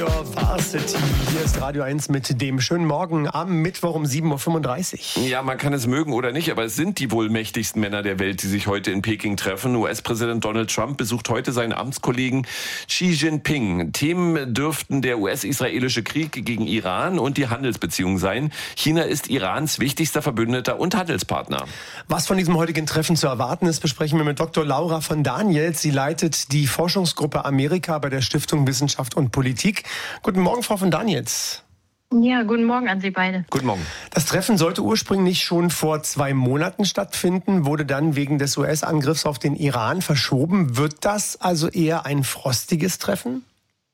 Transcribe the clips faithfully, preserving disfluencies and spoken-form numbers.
Varsity. Hier ist Radio eins mit dem schönen Morgen am Mittwoch um sieben Uhr fünfunddreißig. Ja, man kann es mögen oder nicht, aber es sind die wohl mächtigsten Männer der Welt, die sich heute in Peking treffen. U S-Präsident Donald Trump besucht heute seinen Amtskollegen Xi Jinping. Themen dürften der U S-israelische Krieg gegen Iran und die Handelsbeziehungen sein. China ist Irans wichtigster Verbündeter und Handelspartner. Was von diesem heutigen Treffen zu erwarten ist, besprechen wir mit Doktor Laura von Daniels. Sie leitet die Forschungsgruppe Amerika bei der Stiftung Wissenschaft und Politik. Guten Morgen, Frau von Daniels. Ja, guten Morgen an Sie beide. Guten Morgen. Das Treffen sollte ursprünglich schon vor zwei Monaten stattfinden, wurde dann wegen des U S-Angriffs auf den Iran verschoben. Wird das also eher ein frostiges Treffen?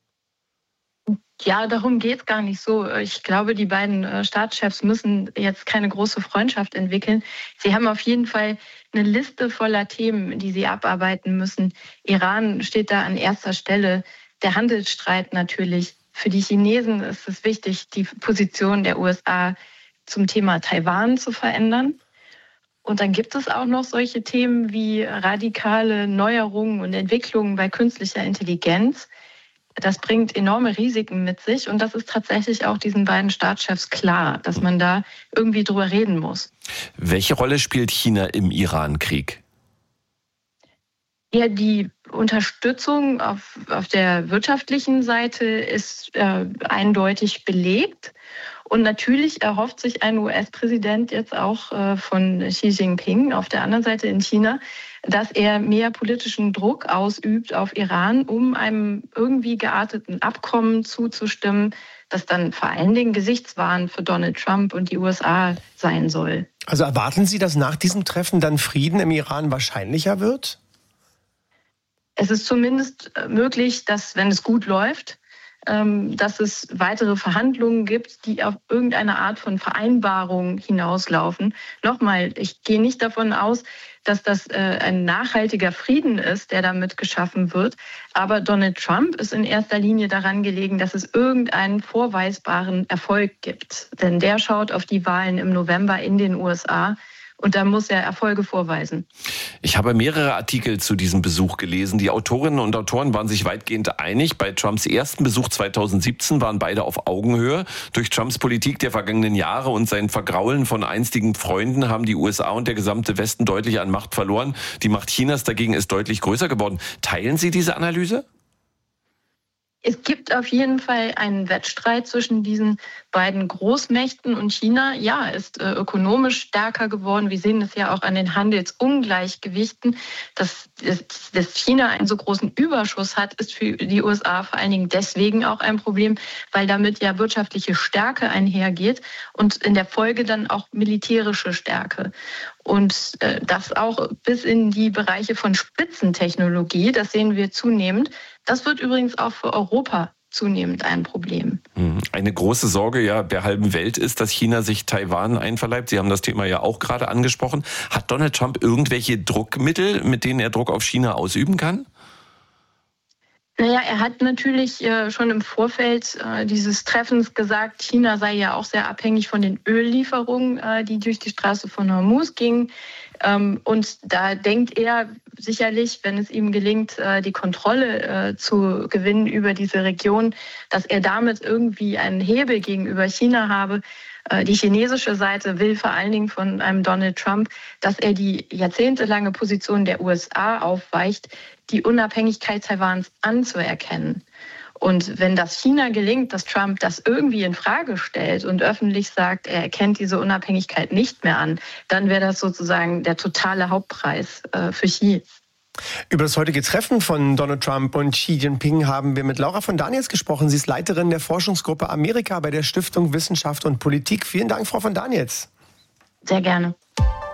Ja, darum geht es gar nicht so. Ich glaube, die beiden Staatschefs müssen jetzt keine große Freundschaft entwickeln. Sie haben auf jeden Fall eine Liste voller Themen, die sie abarbeiten müssen. Iran steht da an erster Stelle. Der Handelsstreit natürlich. Für die Chinesen ist es wichtig, die Position der U S A zum Thema Taiwan zu verändern. Und dann gibt es auch noch solche Themen wie radikale Neuerungen und Entwicklungen bei künstlicher Intelligenz. Das bringt enorme Risiken mit sich. Und das ist tatsächlich auch diesen beiden Staatschefs klar, dass man da irgendwie drüber reden muss. Welche Rolle spielt China im Iran-Krieg? Ja, die Unterstützung auf, auf der wirtschaftlichen Seite ist äh, eindeutig belegt. Und natürlich erhofft sich ein U S-Präsident jetzt auch äh, von Xi Jinping auf der anderen Seite in China, dass er mehr politischen Druck ausübt auf Iran, um einem irgendwie gearteten Abkommen zuzustimmen, das dann vor allen Dingen Gesichtswahn für Donald Trump und die U S A sein soll. Also erwarten Sie, dass nach diesem Treffen dann Frieden im Iran wahrscheinlicher wird? Es ist zumindest möglich, dass, wenn es gut läuft, dass es weitere Verhandlungen gibt, die auf irgendeine Art von Vereinbarung hinauslaufen. Nochmal, ich gehe nicht davon aus, dass das ein nachhaltiger Frieden ist, der damit geschaffen wird. Aber Donald Trump ist in erster Linie daran gelegen, dass es irgendeinen vorweisbaren Erfolg gibt. Denn der schaut auf die Wahlen im November in den U S A. Und da muss er Erfolge vorweisen. Ich habe mehrere Artikel zu diesem Besuch gelesen. Die Autorinnen und Autoren waren sich weitgehend einig. Bei Trumps ersten Besuch zweitausendsiebzehn waren beide auf Augenhöhe. Durch Trumps Politik der vergangenen Jahre und sein Vergraulen von einstigen Freunden haben die U S A und der gesamte Westen deutlich an Macht verloren. Die Macht Chinas dagegen ist deutlich größer geworden. Teilen Sie diese Analyse? Es gibt auf jeden Fall einen Wettstreit zwischen diesen beiden Großmächten und China. Ja, ist äh, ökonomisch stärker geworden. Wir sehen das ja auch an den Handelsungleichgewichten. Dass, dass China einen so großen Überschuss hat, ist für die U S A vor allen Dingen deswegen auch ein Problem, weil damit ja wirtschaftliche Stärke einhergeht und in der Folge dann auch militärische Stärke. Und äh, das auch bis in die Bereiche von Spitzentechnologie, das sehen wir zunehmend. Das wird übrigens auch für Europa zunehmend ein Problem. Eine große Sorge ja der halben Welt ist, dass China sich Taiwan einverleibt. Sie haben das Thema ja auch gerade angesprochen. Hat Donald Trump irgendwelche Druckmittel, mit denen er Druck auf China ausüben kann? Naja, er hat natürlich äh, schon im Vorfeld äh, dieses Treffens gesagt, China sei ja auch sehr abhängig von den Öllieferungen, äh, die durch die Straße von Hormuz gingen. Ähm, und da denkt er sicherlich, wenn es ihm gelingt, äh, die Kontrolle äh, zu gewinnen über diese Region, dass er damit irgendwie einen Hebel gegenüber China habe. Äh, die chinesische Seite will vor allen Dingen von einem Donald Trump, dass er die jahrzehntelange Position der U S A aufweicht, die Unabhängigkeit Taiwans anzuerkennen. Und wenn das China gelingt, dass Trump das irgendwie in Frage stellt und öffentlich sagt, er erkennt diese Unabhängigkeit nicht mehr an, dann wäre das sozusagen der totale Hauptpreis äh, für Xi. Über das heutige Treffen von Donald Trump und Xi Jinping haben wir mit Laura von Daniels gesprochen. Sie ist Leiterin der Forschungsgruppe Amerika bei der Stiftung Wissenschaft und Politik. Vielen Dank, Frau von Daniels. Sehr gerne.